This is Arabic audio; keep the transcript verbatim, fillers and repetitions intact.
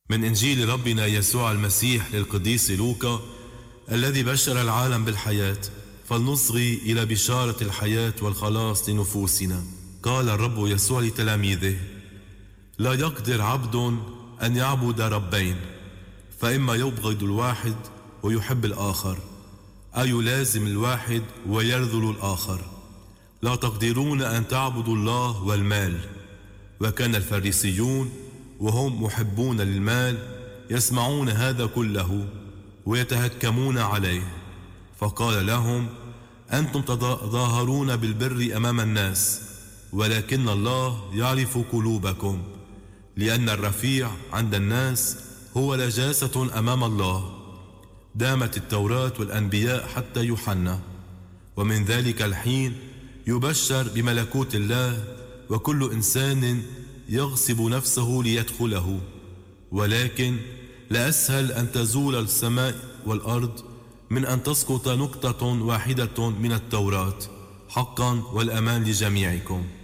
من إنجيل ربنا يسوع المسيح للقديس لوقا الذي بشر العالم بالحياة، فلنصغي إلى بشارة الحياة والخلاص لنفوسنا. قال الرب يسوع لتلاميذه: لا يقدر عبد أن يعبد ربين، فإما يبغض الواحد ويحب الآخر، أو يلازم الواحد ويرذل الآخر. لا تقدرون أن تعبدوا الله والمال. وكان الفريسيون وهم محبون للمال يسمعون هذا كله ويتهكمون عليه، فقال لهم: أنتم تظاهرون بالبر أمام الناس، ولكن الله يعرف قلوبكم، لأن الرفيع عند الناس هو نجاسة أمام الله. دامت التوراة والأنبياء حتى يوحنا، ومن ذلك الحين يبشر بملكوت الله، وكل إنسان يغصب نفسه ليدخله. ولكن لأسهل أن تزول السماء والأرض من أن تسقط نقطة واحدة من التوراة. حقا والأمان لجميعكم.